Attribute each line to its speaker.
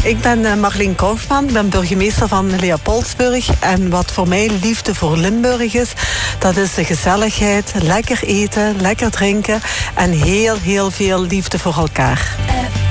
Speaker 1: Ik ben Marleen Kaufman, ik ben burgemeester van Leopoldsburg. En wat voor mij liefde voor Limburg is, dat is de gezelligheid, lekker eten, lekker drinken en heel, heel veel liefde voor elkaar.